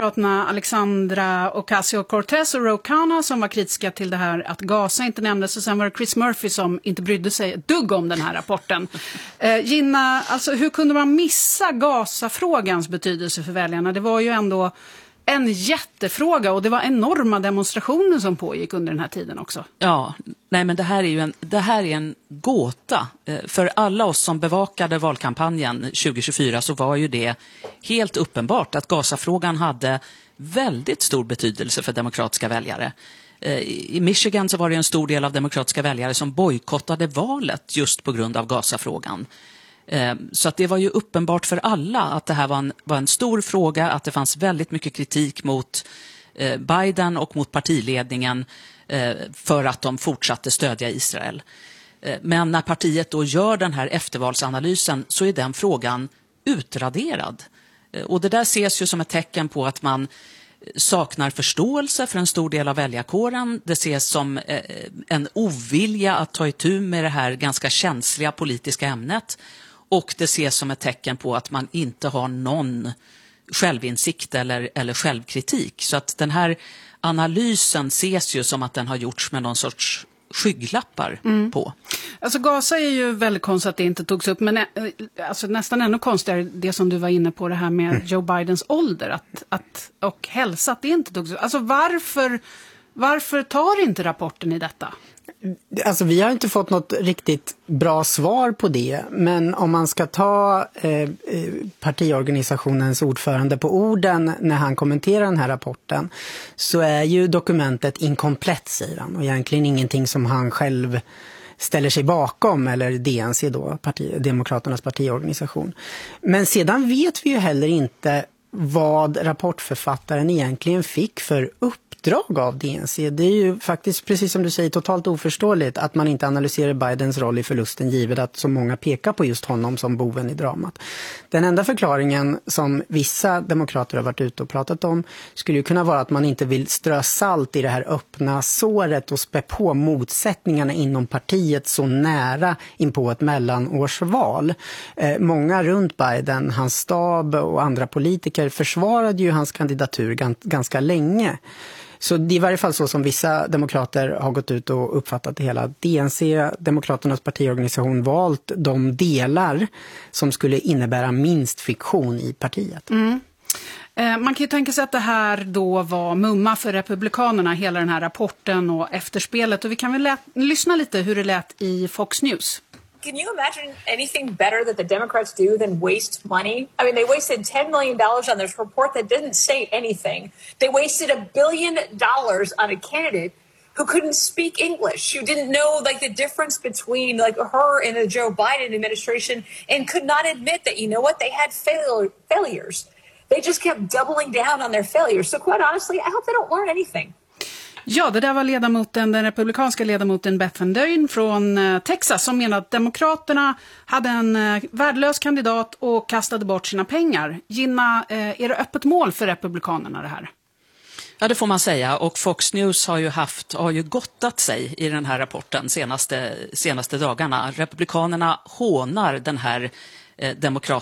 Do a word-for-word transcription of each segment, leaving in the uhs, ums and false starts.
Demokraterna Alexandra Ocasio-Cortez och Ro Khanna som var kritiska till det här att Gaza inte nämndes, och sen var det Chris Murphy som inte brydde sig ett dugg om den här rapporten. Eh, Gina, alltså hur kunde man missa Gaza-frågans betydelse för väljarna? Det var ju ändå en jättefråga och det var enorma demonstrationer som pågick under den här tiden också. Ja, nej men det här är ju en, det här är en gåta. För alla oss som bevakade valkampanjen tjugo tjugofyra så var ju det helt uppenbart att Gaza-frågan hade väldigt stor betydelse för demokratiska väljare. I Michigan så var det en stor del av demokratiska väljare som bojkottade valet just på grund av Gaza-frågan. Så att det var ju uppenbart för alla att det här var en, var en stor fråga, att det fanns väldigt mycket kritik mot eh, Biden och mot partiledningen eh, för att de fortsatte stödja Israel. Eh, men när partiet då gör den här eftervalsanalysen så är den frågan utraderad. Eh, och det där ses ju som ett tecken på att man saknar förståelse för en stor del av väljarkåren. Det ses som eh, en ovilja att ta itu med det här ganska känsliga politiska ämnet. Och det ses som ett tecken på att man inte har någon självinsikt eller, eller självkritik. Så att den här analysen ses ju som att den har gjorts med någon sorts skygglappar mm. på. Alltså Gaza är ju väldigt konstigt att det inte togs upp. Men alltså, nästan ännu konstigare det som du var inne på, det här med mm. Joe Bidens ålder att, att, och hälsa, att det inte togs upp. Alltså varför, varför tar inte rapporten i detta? Alltså vi har inte fått något riktigt bra svar på det, men om man ska ta eh, partiorganisationens ordförande på orden när han kommenterar den här rapporten, så är ju dokumentet inkomplett, säger han, och egentligen ingenting som han själv ställer sig bakom, eller D N C då, parti, Demokraternas partiorganisation. Men sedan vet vi ju heller inte vad rapportförfattaren egentligen fick för upp drag av D N C. Det är ju faktiskt, precis som du säger, totalt oförståeligt att man inte analyserar Bidens roll i förlusten, givet att så många pekar på just honom som boven i dramat. Den enda förklaringen som vissa demokrater har varit ute och pratat om skulle ju kunna vara att man inte vill strö salt i det här öppna såret och spä på motsättningarna inom partiet så nära in på ett mellanårsval. Eh, många runt Biden, hans stab och andra politiker försvarade ju hans kandidatur gans- ganska länge. Så det är i varje fall så som vissa demokrater har gått ut och uppfattat det hela. D N C, Demokraternas partiorganisation, valt de delar som skulle innebära minst fiktion i partiet. Mm. Eh, man kan ju tänka sig att det här då var mumma för republikanerna, hela den här rapporten och efterspelet. Och vi kan väl lät- lyssna lite hur det lät i Fox News. Can you imagine anything better that the Democrats do than waste money? I mean, they wasted ten million dollars on this report that didn't say anything. They wasted a billion dollars on a candidate who couldn't speak English, who didn't know like the difference between like her and the Joe Biden administration, and could not admit that, you know what, they had fail- failures. They just kept doubling down on their failures. So quite honestly, I hope they don't learn anything. Ja, det där var ledamoten, den republikanska ledamoten Beth Van Duyne från eh, Texas, som menade att demokraterna hade en eh, värdelös kandidat och kastade bort sina pengar. Gina, eh, är det öppet mål för republikanerna det här? Ja, det får man säga. Och Fox News har ju haft, har ju gottat sig i den här rapporten senaste, senaste dagarna. Republikanerna hånar den här eh,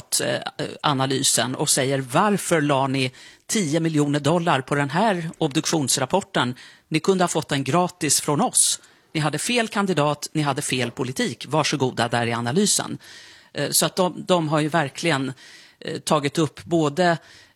demokratanalysen och säger: varför la ni tio miljoner dollar på den här obduktionsrapporten? Ni kunde ha fått den gratis från oss. Ni hade fel kandidat, ni hade fel politik. Varsågoda, där i analysen. Så att de, de har ju verkligen tagit upp både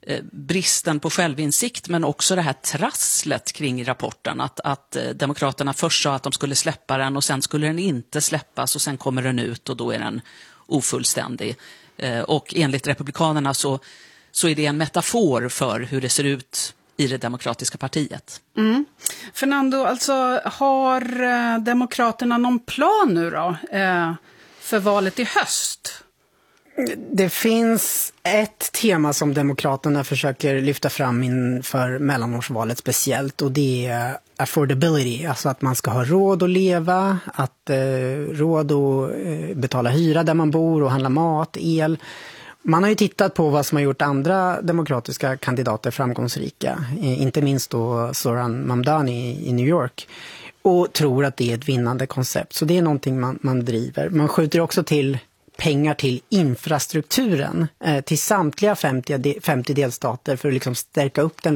bristen på självinsikt men också det här trasslet kring rapporten. Att, att demokraterna först sa att de skulle släppa den och sen skulle den inte släppas och sen kommer den ut och då är den ofullständig. Och enligt republikanerna så, så är det en metafor för hur det ser ut i det demokratiska partiet. Mm. Fernando, alltså har eh, demokraterna någon plan nu då eh, för valet i höst? Det finns ett tema som demokraterna försöker lyfta fram inför mellanårsvalet speciellt, och det är affordability, alltså att man ska ha råd att leva, att eh, råd att eh, betala hyra där man bor och handla mat, el. Man har ju tittat på vad som har gjort andra demokratiska kandidater framgångsrika, inte minst då Zoran Mamdani i New York, och tror att det är ett vinnande koncept. Så det är någonting man, man driver. Man skjuter också till pengar till infrastrukturen, eh, till samtliga femtio, femtio delstater för att liksom stärka upp den